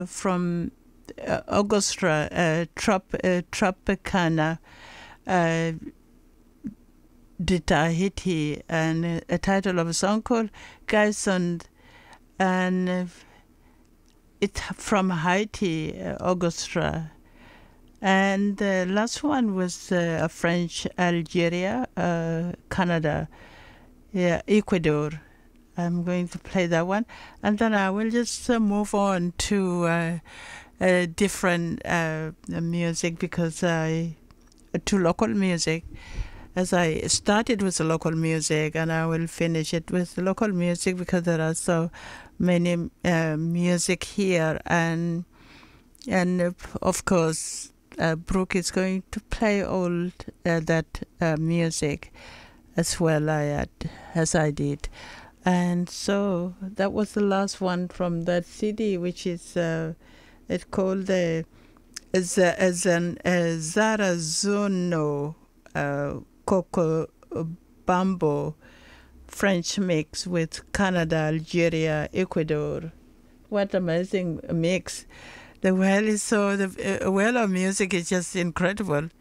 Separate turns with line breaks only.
from Augustra, Tropicana uh, de Tahiti, and a title of a song called Gaisund, and it's from Haiti, Augustra. And the last one was a French Algeria, Canada, yeah, Ecuador. I'm going to play that one, and then I will just move on to different music because to local music. As I started with the local music, and I will finish it with the local music because there are so many music here, and of course, Brooke is going to play all that music as well as I did. And so that was the last one from that CD, which is it's called the Zarazuno Coco Bambo French mix with Canada, Algeria, Ecuador. What amazing mix! The well is so the well of music is just incredible.